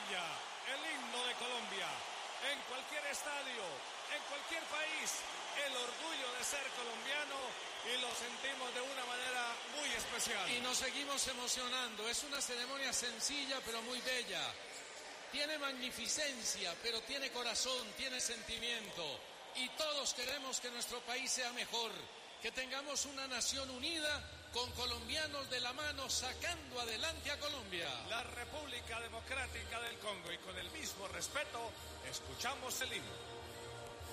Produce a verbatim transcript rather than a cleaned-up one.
Colombia, el himno de Colombia. En cualquier estadio, en cualquier país, el orgullo de ser colombiano y lo sentimos de una manera muy especial. Y nos seguimos emocionando. Es una ceremonia sencilla pero muy bella. Tiene magnificencia, pero tiene corazón, tiene sentimiento. Y todos queremos que nuestro país sea mejor, que tengamos una nación unida con colombianos de la mano sacando adelante a Colombia. La República Democrática del Congo, y con el mismo respeto escuchamos el himno.